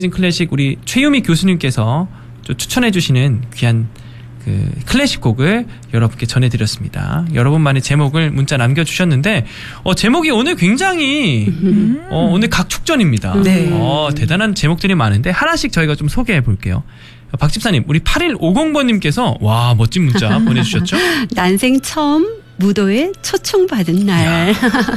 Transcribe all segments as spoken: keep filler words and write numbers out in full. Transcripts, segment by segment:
클래식 우리 최유미 교수님께서 좀 추천해 주시는 귀한 그 클래식 곡을 여러분께 전해드렸습니다. 여러분만의 제목을 문자 남겨주셨는데 어, 제목이 오늘 굉장히 음. 어, 오늘 각축전입니다. 네. 어, 대단한 제목들이 많은데 하나씩 저희가 좀 소개해 볼게요. 박 집사님, 우리 팔일오공 번님께서 와 멋진 문자 보내주셨죠? 난생 처음 무도에 초청받은 날.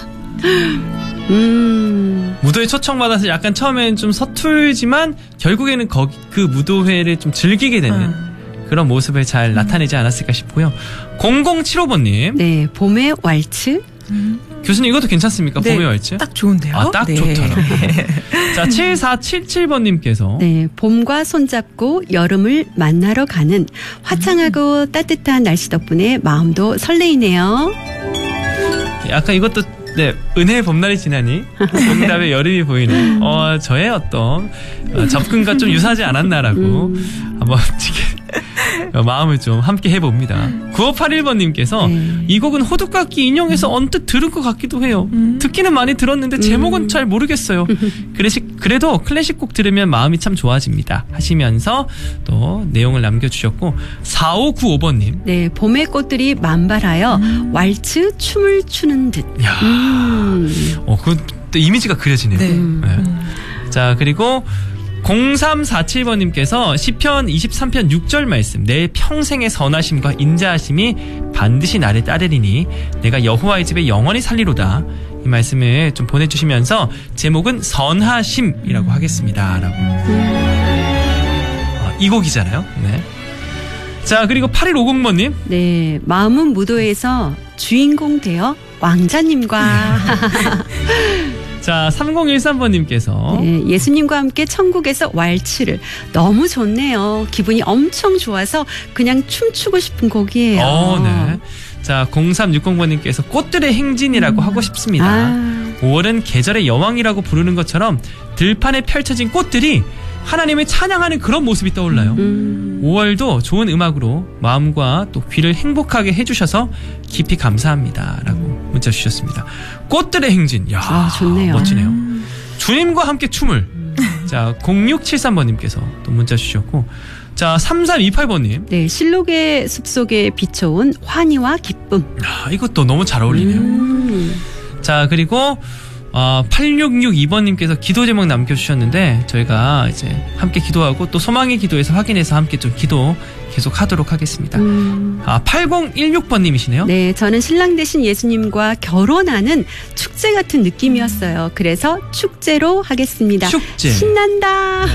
음. 무도회 초청받아서 약간 처음엔 좀 서툴지만 결국에는 거기, 그 무도회를 좀 즐기게 되는 음. 그런 모습을 잘 음. 나타내지 않았을까 싶고요. 공공칠오 번님. 네, 봄의 왈츠. 음. 교수님 이것도 괜찮습니까? 네, 봄의 왈츠? 딱 좋은데요. 아, 딱 네. 좋더라고요. 자, 칠사칠칠 번님께서 네, 봄과 손잡고 여름을 만나러 가는 화창하고 음. 따뜻한 날씨 덕분에 마음도 설레이네요. 약간 이것도 네, 은혜의 봄날이 지나니 봄다음에 여름이 보이네. 어, 저의 어떤 어, 접근과 좀 유사하지 않았나라고 음. 한번 마음을 좀 함께 해봅니다. 구오팔일 번님께서 네. 이 곡은 호두깎이 인형에서 언뜻 들은 것 같기도 해요. 음. 듣기는 많이 들었는데 제목은 음. 잘 모르겠어요. 클래식, 그래도 클래식 곡 들으면 마음이 참 좋아집니다. 하시면서 또 내용을 남겨주셨고 사오구오 번님. 네, 봄의 꽃들이 만발하여 음. 왈츠 춤을 추는 듯. 야, 음. 어, 그 이미지가 그려지네요. 네. 음. 네. 자, 그리고 공삼사칠 번님께서 시편 이십삼 편 육 절 말씀, 내 평생의 선하심과 인자하심이 반드시 나를 따르리니 내가 여호와의 집에 영원히 살리로다. 이 말씀을 좀 보내주시면서 제목은 선하심이라고 하겠습니다 라고. 아, 이 곡이잖아요. 네. 자, 그리고 팔일오공 번님. 네, 마음은 무도에서 주인공 되어 왕자님과 자, 삼공일삼 번님께서 네, 예수님과 함께 천국에서 왈츠를. 너무 좋네요. 기분이 엄청 좋아서 그냥 춤추고 싶은 곡이에요. 어, 네. 자, 공삼육공 번님께서 꽃들의 행진이라고 음. 하고 싶습니다. 아. 오월은 계절의 여왕이라고 부르는 것처럼 들판에 펼쳐진 꽃들이 하나님을 찬양하는 그런 모습이 떠올라요. 음. 오월도 좋은 음악으로 마음과 또 귀를 행복하게 해주셔서 깊이 감사합니다 라고 문자 주셨습니다. 꽃들의 행진. 야, 아, 좋네요. 멋지네요. 음. 주님과 함께 춤을. 음. 자, 공육칠삼 번님께서 또 문자 주셨고, 자, 삼삼이팔 번님. 네, 실록의 숲속에 비춰온 환희와 기쁨. 야, 이것도 너무 잘 어울리네요. 음. 자, 그리고 어, 팔육육이 번님께서 기도 제목 남겨주셨는데 저희가 이제 함께 기도하고 또 소망의 기도에서 확인해서 함께 좀 기도 계속 하도록 하겠습니다. 음. 아, 팔공일육 번님이시네요. 네, 저는 신랑 되신 예수님과 결혼하는 축제 같은 느낌이었어요. 그래서 축제로 하겠습니다. 축제. 신난다.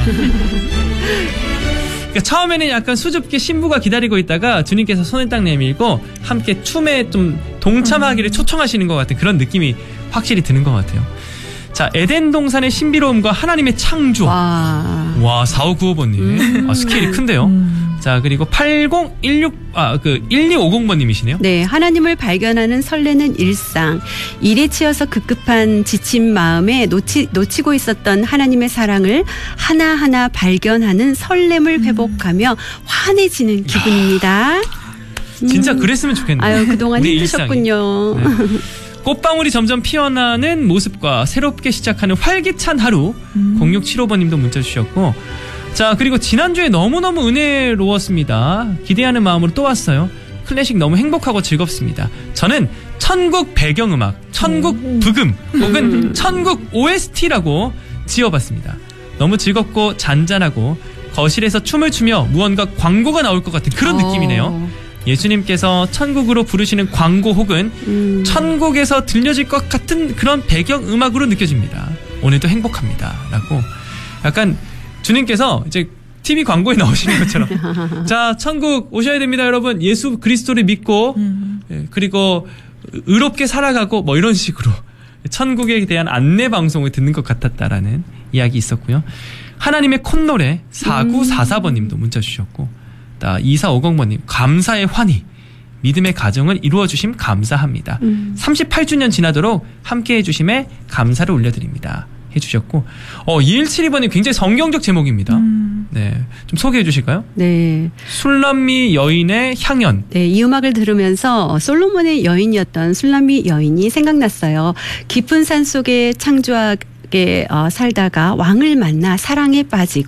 그러니까 처음에는 약간 수줍게 신부가 기다리고 있다가 주님께서 손을 딱 내밀고 함께 춤에 좀 동참하기를 음. 초청하시는 것 같은 그런 느낌이 확실히 드는 것 같아요. 자, 에덴 동산의 신비로움과 하나님의 창조. 와, 와 사오구오 번님. 음. 아, 스케일이 큰데요. 음. 자, 그리고 팔공일육, 아, 그, 일이오공 번님이시네요. 네, 하나님을 발견하는 설레는 일상. 일에 치여서 급급한 지친 마음에 놓치, 놓치고 있었던 하나님의 사랑을 하나하나 발견하는 설렘을 회복하며 환해지는 기분입니다. 진짜 음. 그랬으면 좋겠네요. 아유, 그동안 힘드셨군요. 네. 꽃방울이 점점 피어나는 모습과 새롭게 시작하는 활기찬 하루. 음. 공육칠오 번님도 문자 주셨고, 자, 그리고 지난주에 너무너무 은혜로웠습니다. 기대하는 마음으로 또 왔어요. 클래식 너무 행복하고 즐겁습니다. 저는 천국 배경음악, 천국 부금 혹은 천국 오에스티라고 지어봤습니다. 너무 즐겁고 잔잔하고 거실에서 춤을 추며 무언가 광고가 나올 것 같은 그런 느낌이네요. 예수님께서 천국으로 부르시는 광고 혹은 음. 천국에서 들려질 것 같은 그런 배경음악으로 느껴집니다. 오늘도 행복합니다 라고. 약간 주님께서 이제 티비 광고에 나오시는 것처럼 자, 천국 오셔야 됩니다 여러분. 예수 그리스도를 믿고 음. 예, 그리고 의롭게 살아가고 뭐 이런 식으로 천국에 대한 안내 방송을 듣는 것 같았다라는 이야기 있었고요. 하나님의 콧노래 사구사사 번님도 문자 주셨고, 이사오공 번님 감사의 환희, 믿음의 가정을 이루어주심 감사합니다. 음. 삼십팔 주년 지나도록 함께해 주심에 감사를 올려드립니다 해주셨고, 어, 이일칠이 번님 굉장히 성경적 제목입니다. 음. 네, 좀 소개해 주실까요? 네, 술람미 여인의 향연. 네, 이 음악을 들으면서 솔로몬의 여인이었던 술람미 여인이 생각났어요. 깊은 산 속에 창조하 평안하게 어, 살다가 왕을 만나 사랑에 빠지고